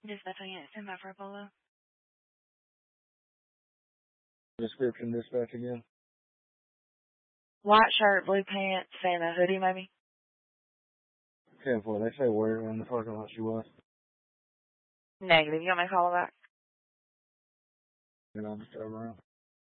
Dispatching at Stand by for Apollo. Description, dispatch again. White shirt, blue pants, and a hoodie maybe. 10-4. They say where in the parking lot she was. Negative. You want me to call her back? And I'll just drive around.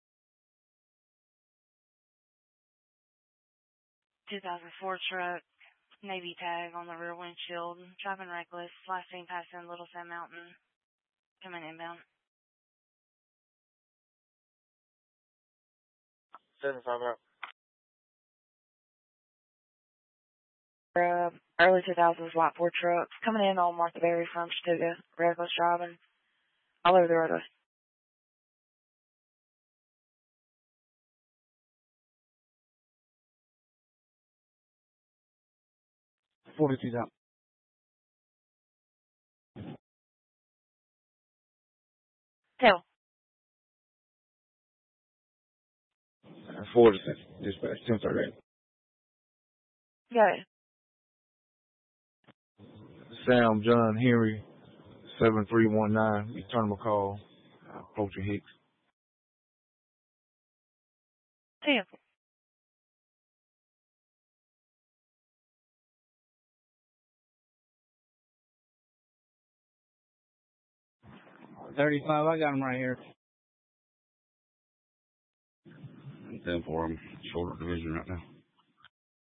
2004 truck, Navy tag on the rear windshield, driving reckless, last seen passing Little Sand Mountain, coming inbound. 7-5 out. Early 2000s white Ford truck, coming in on Martha Berry from Chattooga, reckless driving, all over the roadway. $42 out. Tell. 4 to 6. Dispatch, 10-38. Go ahead. Sam, John, Henry, 7319. Return them a call. Approaching Hicks. Tell. 35, I got him right here. 10-4, I'm short of division right now.